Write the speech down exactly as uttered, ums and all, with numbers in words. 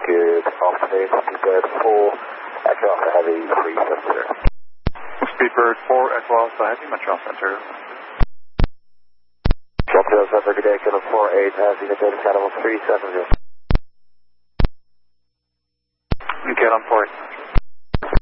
Good afternoon, Speedbird four, Echo Alpha Heavy, three seven zero. Speedbird four, Echo Alpha Heavy, Montreal Center. Montreal Center, good day, Kilo four eight, has unit data Catamount three seven zero. Get on port.